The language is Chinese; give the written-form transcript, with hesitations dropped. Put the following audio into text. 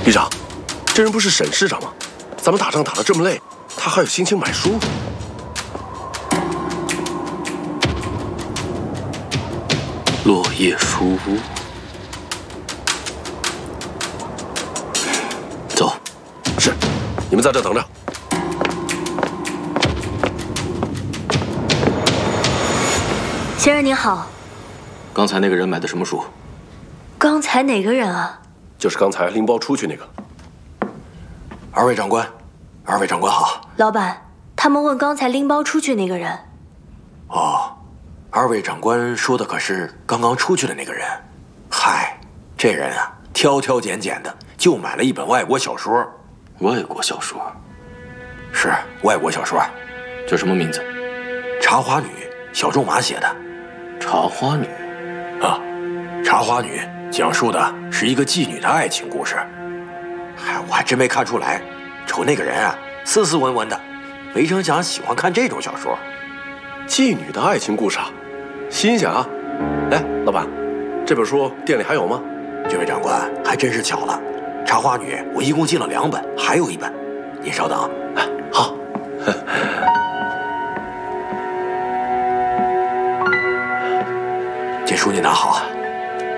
李长，这人不是沈市长吗？咱们打仗打得这么累，他还有心情买书？ 落叶书屋。走。 是，你们在这等着。 先生您好。 刚才那个人买的什么书？ 刚才哪个人啊？ 就是刚才拎包出去那个。 二位长官，二位长官好。 老板，他们问刚才拎包出去那个人。 哦，二位长官说的可是刚刚出去的那个人。嗨，这人啊，挑挑拣拣的，就买了一本外国小说。 外国小说？ 是外国小说。 叫什么名字？ 《茶花女》，小仲马写的。 茶花女？ 啊，《茶花女》讲述的是一个妓女的爱情故事。嗨，我还真没看出来，瞅那个人啊，斯斯文文的，没成想喜欢看这种小说。 妓女的爱情故事啊，新鲜啊！哎，老板，这本书店里还有吗？ 这位长官还真是巧了，《茶花女》我一共进了2本，还有1本，您稍等。